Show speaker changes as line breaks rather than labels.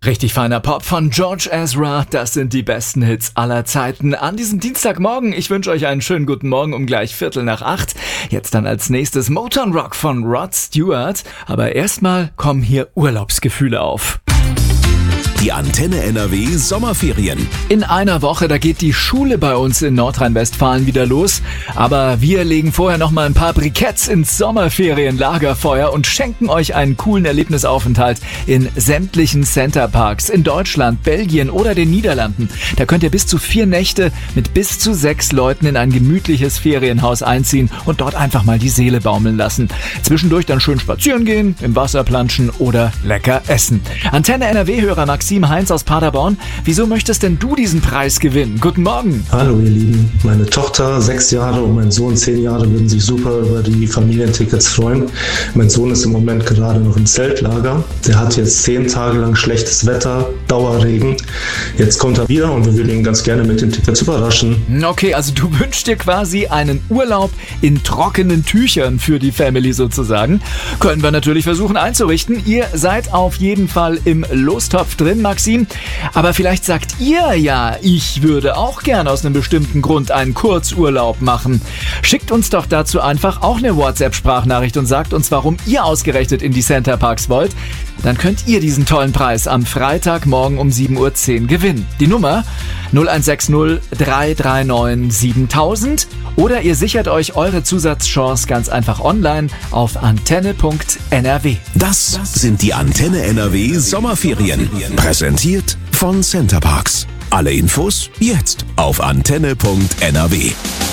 Richtig feiner Pop von George Ezra, das sind die besten Hits aller Zeiten. An diesem Dienstagmorgen, ich wünsche euch einen schönen guten Morgen um gleich 7:45. Jetzt dann als nächstes Motown Rock von Rod Stewart. Aber erstmal kommen hier Urlaubsgefühle auf.
Die Antenne NRW Sommerferien.
In einer Woche, da geht die Schule bei uns in Nordrhein-Westfalen wieder los. Aber wir legen vorher noch mal ein paar Briketts ins Sommerferien-Lagerfeuer und schenken euch einen coolen Erlebnisaufenthalt in sämtlichen Centerparks in Deutschland, Belgien oder den Niederlanden. Da könnt ihr bis zu 4 Nächte mit bis zu 6 Leuten in ein gemütliches Ferienhaus einziehen und dort einfach mal die Seele baumeln lassen. Zwischendurch dann schön spazieren gehen, im Wasser planschen oder lecker essen. Antenne NRW-Hörer Maxim Heinz aus Paderborn. Wieso möchtest denn du diesen Preis gewinnen? Guten Morgen.
Hallo ihr Lieben. Meine Tochter 6 Jahre und mein Sohn 10 Jahre würden sich super über die Familientickets freuen. Mein Sohn ist im Moment gerade noch im Zeltlager. Der hat jetzt 10 Tage lang schlechtes Wetter, Dauerregen. Jetzt kommt er wieder und wir würden ihn ganz gerne mit den Tickets überraschen.
Okay, also du wünschst dir quasi einen Urlaub in trockenen Tüchern für die Family sozusagen. Können wir natürlich versuchen einzurichten. Ihr seid auf jeden Fall im Lostopf drin, Maxim. Aber vielleicht sagt ihr ja, ich würde auch gern aus einem bestimmten Grund einen Kurzurlaub machen. Schickt uns doch dazu einfach auch eine WhatsApp-Sprachnachricht und sagt uns, warum ihr ausgerechnet in die Centerparks wollt. Dann könnt ihr diesen tollen Preis am Freitagmorgen um 7:10 Uhr gewinnen. Die Nummer 0160 339 7000 oder ihr sichert euch eure Zusatzchance ganz einfach online auf antenne.nrw.
Das sind die Antenne NRW Sommerferien. Präsentiert von Centerparks. Alle Infos jetzt auf antenne.nrw.